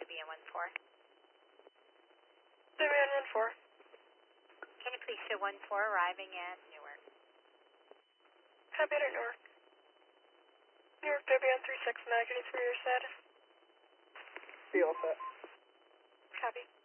Vivian 1-4. Vivian 1-4. Can you please show 1-4 arriving at Newark? Copy at Newark. Newark Vivian 36 Magnitude for your status. Be all set. Copy.